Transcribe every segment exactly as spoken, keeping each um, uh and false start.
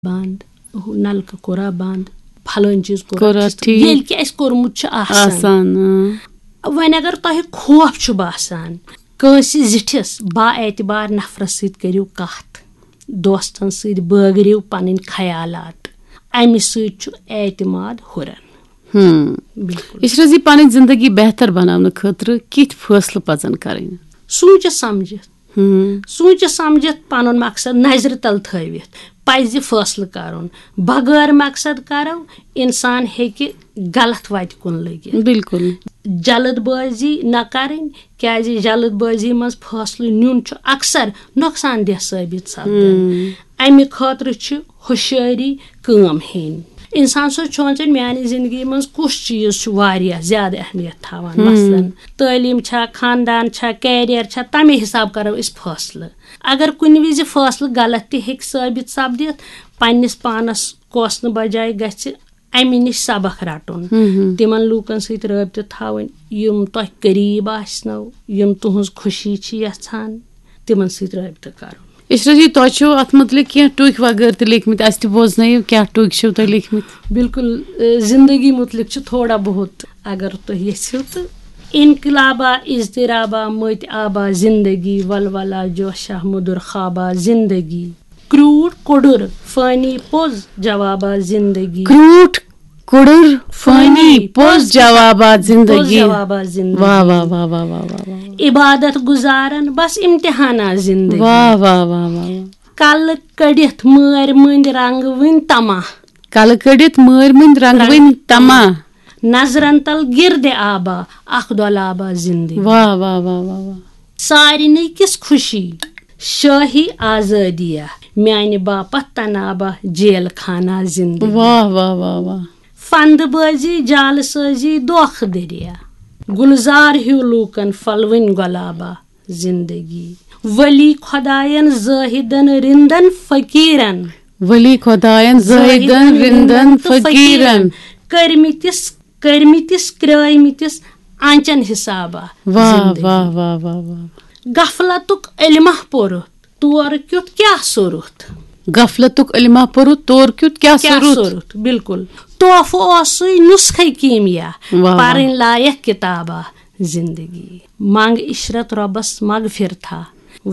बंद नलकہٕ کوٚرا بنٛد فلٲنۍ چیٖز کوٚرا ییٚلہِ کہِ اَسہِ کوٚرمُت چھُ آسان وۄنۍ اگر تۄہہِ خوف چھُ باسان کٲنٛسہِ زِٹھِس با اعتبار نفرس سۭتۍ کٔرِو کتھ دوستن سۭتۍ بٲگرِو پنٕنۍ خیالات امہِ سۭتۍ چھُ اعتماد ہُران. یہِ چھِ حظ یہِ پنٕنۍ زندگی بہتر بناونہٕ خٲطرٕ کِتھ فٲصلہٕ پزن کرٕنۍ؟ سوٗنٛچِتھ سمجھِتھ سوٗنٛچِتھ سمجھِتھ پنُن مقصد نظرِ تل تھٲوِتھ پزِ فٲصلہٕ کرُن. بغٲر مقصد کرو انسان ہیٚکہِ غلط وتہِ کُن لٔگِتھ. بالکل جلد بٲزی نہ کرٕنۍ کیازِ جلد بٲزی منٛز فٲصلہٕ نیُن چھُ اکثر نۄقصان دہ ثٲبت سپدان. امہِ خٲطرٕ چھِ ہوشیٲری کٲم ہیٚنۍ. انسان سٕنٛز سونٛچن میانہِ زندگی منٛز کُس چیٖز چھُ واریاہ زیادٕ اہمیت تھاوان. مثلاً تعلیٖم چھا خاندان چھا کیریر چھا تمے حساب کرو أسۍ فٲصلہٕ. اگر کُنہِ وِزِ فٲصلہٕ غلط تہِ ہیٚکہِ ثٲبت سپدِتھ پننِس پانس کوسنہٕ بجاے گژھِ امہِ نِش سبق رٹُن. تِمن لوٗکن سۭتۍ رٲبطہٕ تھاوٕنۍ یِم تۄہہِ قریٖب آسنو یِم تُہنٛز خوشی چھِ یژھان تِمن سۭتۍ رٲبطہٕ کرُن. اِشرت جی تۄہہِ چھُو اتھ مُتعلق کینٛہہ ٹُکۍ وغٲرٕ تہِ لیکھمٕتۍ اَسہِ تہِ بوزنٲیِو کیٛاہ ٹُکۍ چھِو تۄہہِ لیکھمٕتۍ؟ بالکل زندگی مُتعلق چھُ تھوڑا بہت اگر تُہۍ یژھِو تہٕ انقلابا اضطرابا مٔتۍ آبا زندگی ولولا جوشا مُدُر خوابا زندگی کرٛوٗٹھ کوٚڈُر فٲنی پوٚز جوابا زندگی کرٛوٗٹھ کوٚڈُر فٲنی پوٚز جوابا زندگی جوابا زندگی واہ واہ واہ واہ واہ واہ عبادت گُزارن بس امتحانا زندگی واہ واہ واہ واہ کلہٕ کٔڑِتھ مٲرۍ مٔنٛدۍ رنگہٕ وٕنۍ تما کلہٕ کٔڑِتھ مٲرۍ مٔنٛدۍ رنگہٕ وٕنۍ تما نظرن تل گِردِ آبا اکھ دۄلابا زندگی واہ واہ واہ واہ واہ سارنٕے کِس خوشی شٲہی آزٲدیہ میانہِ باپتھ تنابا جیل خانہ زندگی واہ واہ واہ واہ فنٛدٕ بٲزی جالہٕ سٲزی دھوکھہٕ دٔریا گُلزار ہیوٗ لوٗکن پھلوٕنۍ گۄلابا زندگی ولی خۄداین زٲہِدن رِندن فقیٖرن ولی خۄداین زٲہِدن رِندن فقیٖرن کٔرمٕتِس کٔرمٕتِس کرٛٲمٕتِس آنچن حسابا واہ واہ واہ واہ واہ غفلتُک علمہ پوٚرُتھ تورٕ کیُتھ کیٛاہ سوٚرُتھ غفلتُک علمہ پوٚرُتھ تورٕ کیُتھ کیٛاہ سوٚرُتھ بالکل توفہٕ اوسُے نُسخے کیٖمیا پرٕنۍ لایق کِتابا زندگی منٛگ عشرت رۄبس مغفرتھا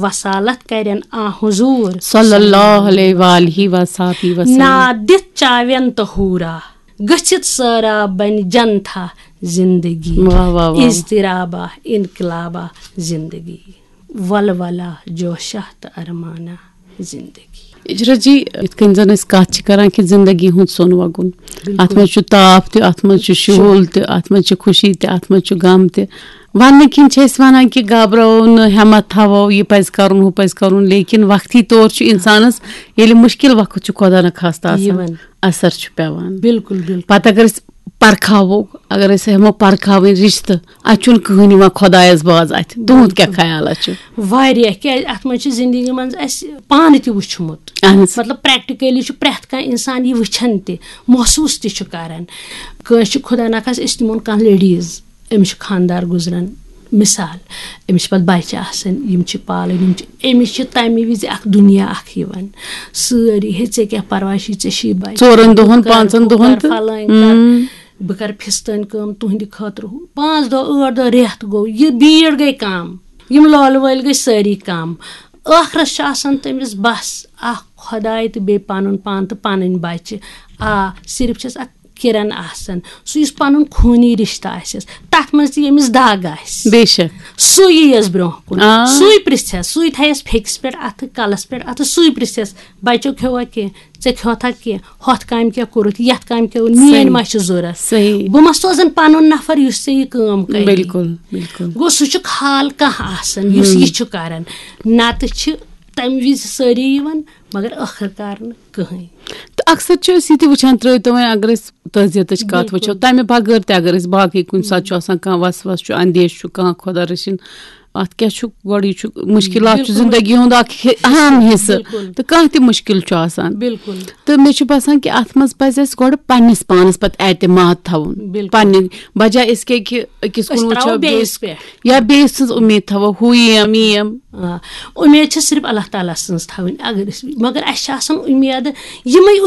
وصالت کرن آ حضوٗر صلی اللہ علیہ وآلہ وصحبہ وسلم ناد دِتھ چاوین تہٕ ہوٗرا گٔژھِتھ سٲراب بنہِ جنتھا زندگی اضطرابا انقلابا زندگی ولولا جوشا تہٕ ارمانا زندگی. اِشرت جی یِتھ کٔنۍ زن أسۍ کتھ چھِ کران کہِ زندگی ہُنٛد سۄن وگُن اتھ منٛز چھُ تاپھ تہِ اتھ منٛز چھُ شُہُل تہِ اتھ منٛز چھِ خوشی تہِ اتھ منٛز چھُ غم تہِ وننہٕ کِنۍ چھِ أسۍ ونان کہِ گابراوو نہٕ ہٮ۪مت تھاوو یہِ پزِ کرُن ہُہ پزِ کرُن لیکِن وقتی طور چھُ انسانس ییٚلہِ مُشکِل وقت چھُ خۄدا نہ خاستہ آسان اثر چھُ پیٚوان. بالکل بالکل پتہٕ اگر أسۍ پرکھاوو اگر أسۍ ہٮ۪مو پرکھاوٕنۍ رشتہٕ اتہِ چھُنہٕ کٕہٕنۍ یِوان خۄدایس باز اتھِ تُہُنٛد کیٛاہ خیالا چھُ؟ واریاہ کیازِ اتھ منٛز چھِ زندگی منٛز اسہِ پانہٕ تہِ وٕچھمُت مطلب پریکٹِکلی چھُ پرٮ۪تھ کانٛہہ انسان یہِ وٕچھان تہِ محسوٗس تہِ چھُ کران. کٲنٛسہِ چھُ خۄدا نخواستہٕ أسۍ نِمون کانٛہہ لیڈیٖز أمِس چھُ خانٛدار گُزران مثال أمِس چھِ پتہٕ بچہِ آسان یِم چھِ پالٕنۍ یِم چھِ أمِس چھِ تمہِ وِزِ اکھ دُنیا اکھ یِوان سٲری ہے ژےٚ کیٛاہ پرواے چھُے ژےٚ چھُے بچہِ ژورن دۄہن پانٛژن دۄہن فلٲنۍ بہٕ کرٕ فِستٲنۍ کٲم تُہنٛدِ خٲطرٕ ہُہ پانٛژھ دۄہ ٲٹھ دۄہ رٮ۪تھ گوٚو یہِ بیٖڑ گٔے کم یِم لولہٕ وٲلۍ گٔے سٲری کم ٲخرس چھُ آسان تٔمِس بس اکھ خۄداے تہٕ بیٚیہِ پنُن پان تہٕ پنٕنۍ بچہِ آ صرف چھس اکھ کِرن آسان سُہ یُس پنُن خوٗنی رشتہٕ آسٮ۪س تتھ منٛز تہِ ییٚمِس دگ آسہِ بے شک سُے یییس برونٛہہ کُن سُے پرژھٮ۪س سُے تھایس پھیکِس پٮ۪ٹھ اتھٕ کلس پٮ۪ٹھ اتھٕ سُے پرژھٮ۪س بچو کھیوٚوا کینٛہہ ژےٚ کھیوتھا کینٛہہ ہۄتھ کامہِ کیٛاہ کوٚرُتھ یتھ کامہِ کیٛاہ میٲنۍ ما چھِ ضوٚرتھ بہٕ ما سوزن پنُن نفر یُس ژےٚ یہِ کٲم کرِ. بالکل بالکل گوٚو سُہ چھُ خال کانٛہہ آسان یُس یہِ چھُ کران نتہٕ چھِ تمہِ وِزِ سٲری یِوان مگر ٲخٕر کار نہٕ کٕہٕنۍ. تہٕ اکثر چھِ أسۍ یہِ تہِ وٕچھان ترٲیتو وۄنۍ اگر أسۍ تعزیتٕچ کتھ وٕچھو تمہِ بغٲر تہِ اگر أسۍ باقٕے کُنہِ ساتہٕ چھُ آسان کانٛہہ وس وس چھُ اندیش چھُ کانٛہہ خۄدا رٔچھِنۍ ات کیاہ چھُ گۄڈٕ یہِ چھُ مُشکِلات چھُ زندگی ہُنٛد اکھ اہم حِصہٕ تہٕ کانٛہہ تہِ مُشکِل چھُ آسان بِلکُل تہٕ مےٚ چھُ باسان کہِ اتھ منٛز پزِ اَسہِ گۄڈٕ پننِس پانس پتہٕ اعتماد تھاوُن پننہِ بجاے أسۍ کیٛاہ کہِ أکِس کُن وٕچھو بیٚیِس یا بیٚیِس سٕنٛز اُمید تھاوو ہُہ یِیم یِیم اُمید چھِ صرف اللہ تعالیٰ سٕنٛز تھاوٕنۍ اگر أسۍ مگر اَسہِ چھِ آسان اُمیدٕ یِمے